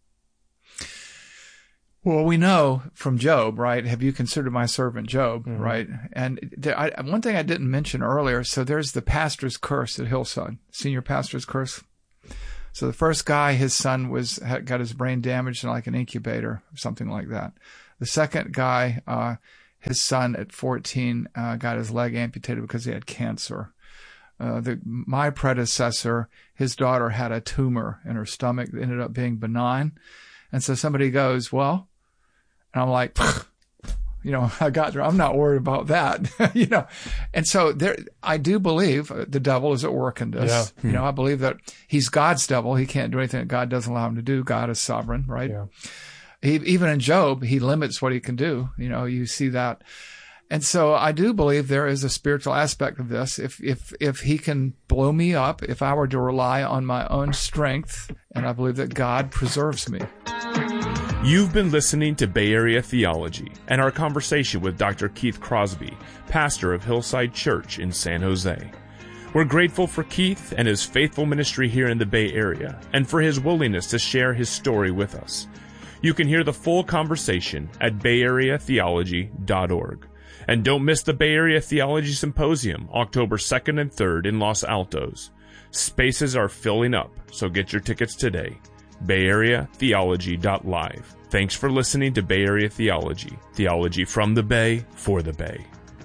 Well, we know from Job, right? Have you considered my servant Job, mm-hmm. right? And there, I, one thing I didn't mention earlier, so there's the pastor's curse at Hillside, senior pastor's curse. So the first guy, his son was had, got his brain damaged in like an incubator or something like that. The second guy, uh, his son at fourteen uh, got his leg amputated because he had cancer. Uh, the, my predecessor, his daughter had a tumor in her stomach that ended up being benign. And so somebody goes, well, and I'm like, you know, I got there. I'm not worried about that, you know. And so there, I do believe the devil is at work in this. Yeah. You know, I believe that he's God's devil. He can't do anything that God doesn't allow him to do. God is sovereign, right? Yeah. He, even in Job, he limits what he can do. You know, you see that. And so I do believe there is a spiritual aspect of this. If, if, if he can blow me up, if I were to rely on my own strength, and I believe that God preserves me. You've been listening to Bay Area Theology and our conversation with Doctor Keith Crosby, pastor of Hillside Church in San Jose. We're grateful for Keith and his faithful ministry here in the Bay Area and for his willingness to share his story with us. You can hear the full conversation at bay area theology dot org. And don't miss the Bay Area Theology Symposium, October second and third in Los Altos. Spaces are filling up, so get your tickets today. bay area theology dot live. Thanks for listening to Bay Area Theology. Theology from the Bay, for the Bay.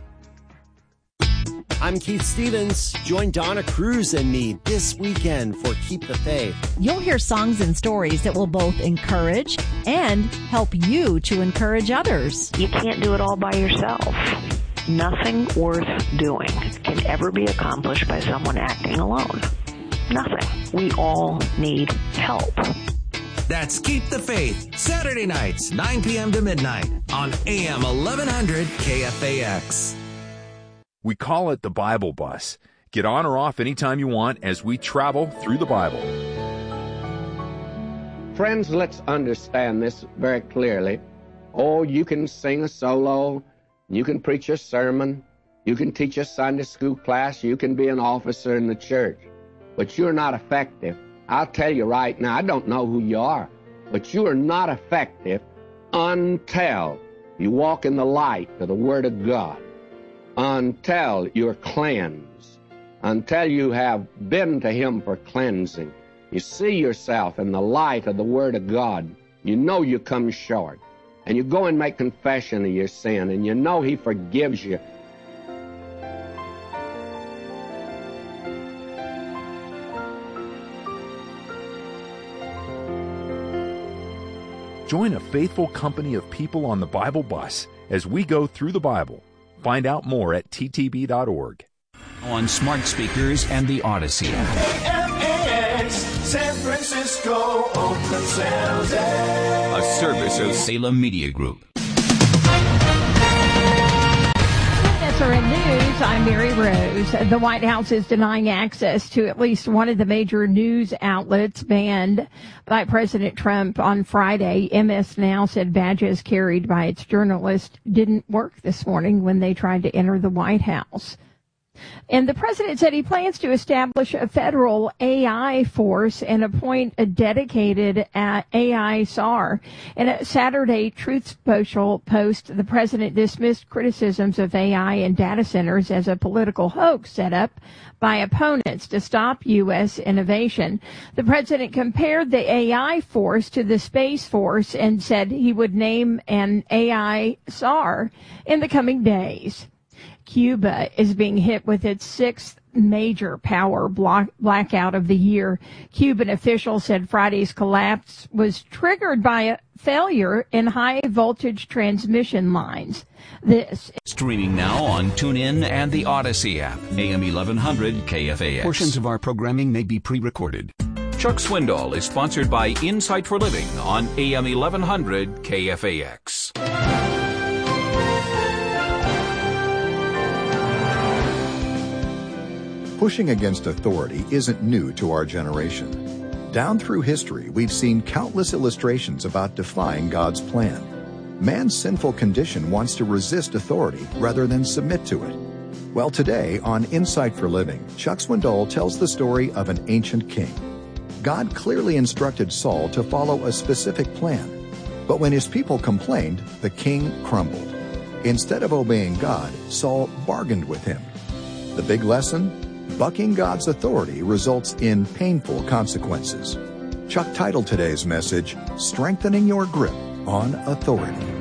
I'm Keith Stevens. Join Donna Cruz and me this weekend for Keep the Faith. You'll hear songs and stories that will both encourage and help you to encourage others. You can't do it all by yourself. Nothing worth doing can ever be accomplished by someone acting alone. Nothing. We all need help. That's Keep the Faith, Saturday nights, nine p.m. to midnight on A M eleven hundred K F A X. We call it the Bible Bus. Get on or off anytime you want as we travel through the Bible. Friends, let's understand this very clearly. Oh, you can sing a solo, you can preach a sermon, you can teach a Sunday school class, you can be an officer in the church, but you're not effective. I'll tell you right now, I don't know who you are, but you are not effective until you walk in the light of the Word of God. Until you're cleansed, until you have been to Him for cleansing. You see yourself in the light of the Word of God. You know you come short. And you go and make confession of your sin, and you know He forgives you. Join a faithful company of people on the Bible Bus as we go through the Bible. Find out more at T T B dot org. On smart speakers and the Odyssey app. A M A X, San Francisco, Oakland, San Jose. A service of Salem Media Group. S R N News, I'm Mary Rose. The White House is denying access to at least one of the major news outlets banned by President Trump on Friday. M S Now said badges carried by its journalists didn't work this morning when they tried to enter the White House. And the president said he plans to establish a federal A I force and appoint a dedicated A I S A R. In a Saturday Truth Social post, the president dismissed criticisms of A I and data centers as a political hoax set up by opponents to stop U S innovation. The president compared the A I force to the Space Force and said he would name an A I S A R in the coming days. Cuba is being hit with its sixth major power block, blackout of the year. Cuban officials said Friday's collapse was triggered by a failure in high-voltage transmission lines. This Streaming now on TuneIn and the Odyssey app. A M eleven hundred K F A X. Portions of our programming may be pre-recorded. Chuck Swindoll is sponsored by Insight for Living on A M eleven hundred K F A X. Pushing against authority isn't new to our generation. Down through history, we've seen countless illustrations about defying God's plan. Man's sinful condition wants to resist authority rather than submit to it. Well, today on Insight for Living, Chuck Swindoll tells the story of an ancient king. God clearly instructed Saul to follow a specific plan, but when his people complained, the king crumbled. Instead of obeying God, Saul bargained with him. The big lesson? Bucking God's authority results in painful consequences. Chuck titled today's message, Strengthening Your Grip on Authority.